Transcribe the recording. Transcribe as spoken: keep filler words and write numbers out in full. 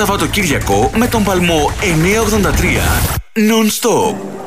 Σαββατοκύριακο με τον παλμό εννιακόσια ογδόντα τρία. Non-stop.